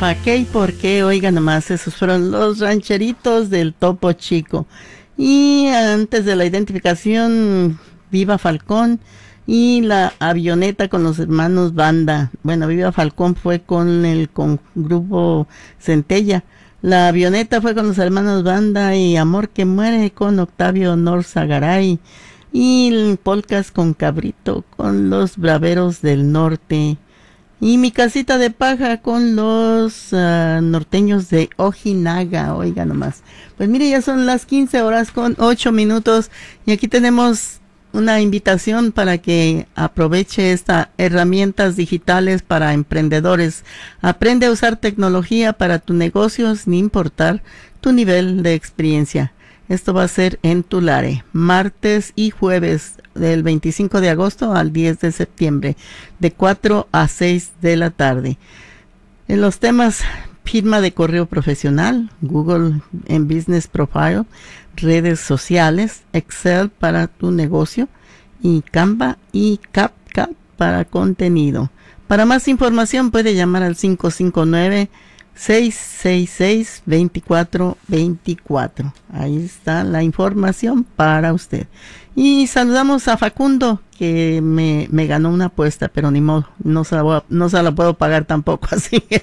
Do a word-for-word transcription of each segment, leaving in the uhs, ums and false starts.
¿Pa' qué y por qué? Oiga nomás, esos fueron los rancheritos del Topo Chico. Y antes de la identificación, Viva Falcón y la avioneta con los hermanos Banda. Bueno, Viva Falcón fue con el con grupo Centella. La avioneta fue con los hermanos Banda y Amor que muere con Octavio Norzagaray. Y el Polcas con Cabrito con los Braveros del Norte. Y Mi Casita de Paja con los uh, norteños de Ojinaga, oiga nomás. Pues mire, ya son las quince horas con ocho minutos y aquí tenemos una invitación para que aproveche estas herramientas digitales para emprendedores. Aprende a usar tecnología para tu negocio sin importar tu nivel de experiencia. Esto va a ser en Tulare, martes y jueves del veinticinco de agosto al diez de septiembre, de cuatro a seis de la tarde. En los temas, firma de correo profesional, Google en Business Profile, redes sociales, Excel para tu negocio, y Canva y CapCut para contenido. Para más información puede llamar al cinco cinco nueve, seis seis seis, dos cuatro dos cuatro. Ahí está la información para usted. Y saludamos a Facundo, que me, me ganó una apuesta, pero ni modo, no se la, voy a, no se la puedo pagar tampoco, así que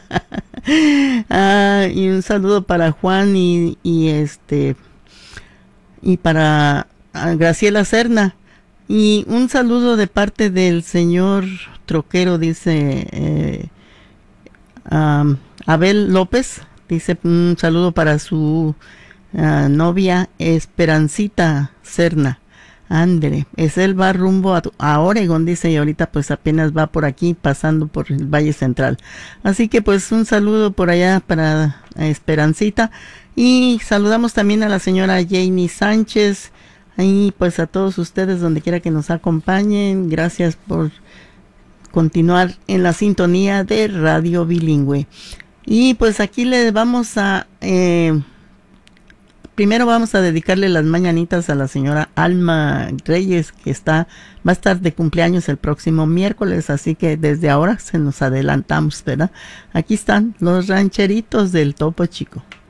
ah, y un saludo para Juan y, y este y para Graciela Serna. Y un saludo de parte del señor troquero, dice eh, um, Abel López, dice un saludo para su uh, novia Esperancita Serna. Ándele, es él va rumbo a, a Oregon, dice, y ahorita pues apenas va por aquí, pasando por el Valle Central. Así que pues un saludo por allá para Esperancita. Y saludamos también a la señora Jamie Sánchez, y pues a todos ustedes donde quiera que nos acompañen. Gracias por continuar en la sintonía de Radio Bilingüe. Y pues aquí le vamos a... Eh, primero vamos a dedicarle las mañanitas a la señora Alma Reyes, que está va a estar de cumpleaños el próximo miércoles, así que desde ahora se nos adelantamos, ¿verdad? Aquí están los rancheritos del Topo Chico.